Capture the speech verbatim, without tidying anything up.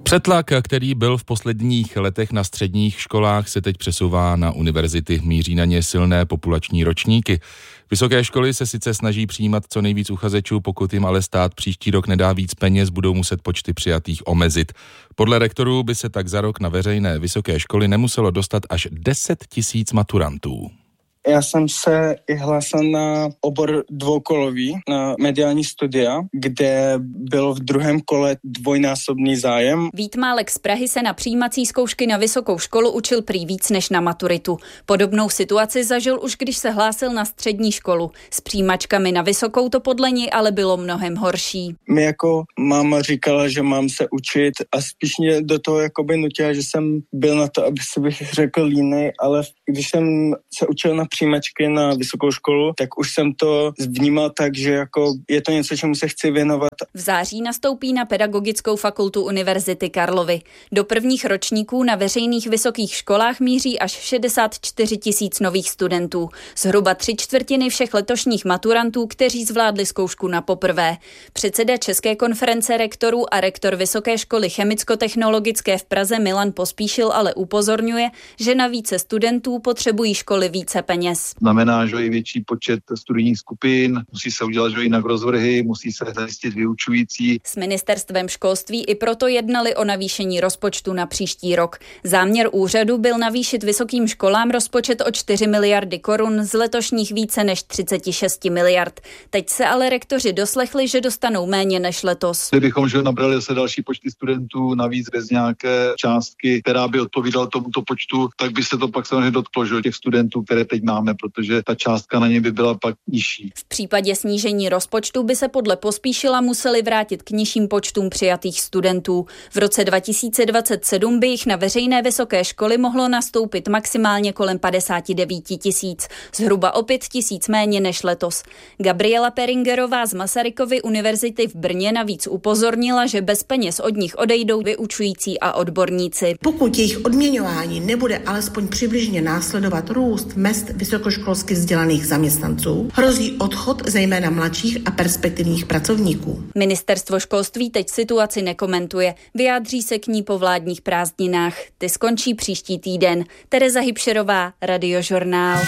Přetlak, který byl v posledních letech na středních školách, se teď přesouvá na univerzity. Míří na ně silné populační ročníky. Vysoké školy se sice snaží přijímat co nejvíc uchazečů, pokud jim ale stát příští rok nedá víc peněz, budou muset počty přijatých omezit. Podle rektorů by se tak za rok na veřejné vysoké školy nemuselo dostat až deset tisíc maturantů. Já jsem se i hlásil na obor dvoukolový, na mediální studia, kde bylo v druhém kole dvojnásobný zájem. Vít Málek z Prahy se na přijímací zkoušky na vysokou školu učil prý víc než na maturitu. Podobnou situaci zažil už, když se hlásil na střední školu. S přijímačkami na vysokou to podle něj ale bylo mnohem horší. Mi jako máma říkala, že mám se učit a spíš mě do toho jakoby nutila, že jsem byl na to, aby si bych řekl línej, ale když jsem se učil na přijímačky na vysokou školu, tak už jsem to vnímal tak, že jako je to něco, čemu se chci věnovat. V září nastoupí na Pedagogickou fakultu Univerzity Karlovy. Do prvních ročníků na veřejných vysokých školách míří až šedesát čtyři tisíc nových studentů. Zhruba tři čtvrtiny všech letošních maturantů, kteří zvládli zkoušku na poprvé. Předseda České konference rektorů a rektor Vysoké školy chemicko-technologické v Praze Milan Pospíšil ale upozorňuje, že na více studentů potřebují školy více peněz. Znamená, že i větší počet studijních skupin, musí se udělat že jinak rozvrhy, musí se zajistit vyučující. S ministerstvem školství i proto jednali o navýšení rozpočtu na příští rok. Záměr úřadu byl navýšit vysokým školám rozpočet o čtyři miliardy korun z letošních více než třicet šest miliard. Teď se ale rektoři doslechli, že dostanou méně než letos. Kdybychom že nabrali se další počty studentů, navíc bez nějaké částky, která by odpovídala tomuto počtu, tak by se to pak samozřejmě dotklo že těch studentů, které teď máme, protože ta částka na ně by byla pak nižší. V případě snížení rozpočtu by se podle Pospíšila museli vrátit k nižším počtům přijatých studentů. V roce dva tisíce dvacet sedm by jich na veřejné vysoké školy mohlo nastoupit maximálně kolem padesát devět tisíc, zhruba o pět tisíc méně než letos. Gabriela Peringerová z Masarykovy univerzity v Brně navíc upozornila, že bez peněz od nich odejdou vyučující a odborníci. Pokud jejich odměňování nebude alespoň přibližně následovat růst mezd vysokoškolsky vzdělaných zaměstnanců, hrozí odchod zejména mladších a perspektivních pracovníků. Ministerstvo školství teď situaci nekomentuje, vyjádří se k ní po vládních prázdninách. Ty skončí příští týden. Tereza Hybšerová, Radiožurnál.